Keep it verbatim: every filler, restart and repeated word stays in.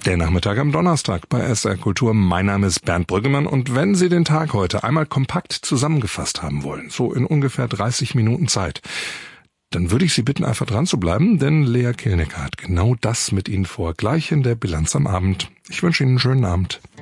Der Nachmittag am Donnerstag bei S R Kultur. Mein Name ist Bernd Brüggemann und wenn Sie den Tag heute einmal kompakt zusammengefasst haben wollen, so in ungefähr dreißig Minuten Zeit, dann würde ich Sie bitten, einfach dran zu bleiben, denn Lea Kilnecker hat genau das mit Ihnen vor, gleich in der Bilanz am Abend. Ich wünsche Ihnen einen schönen Abend.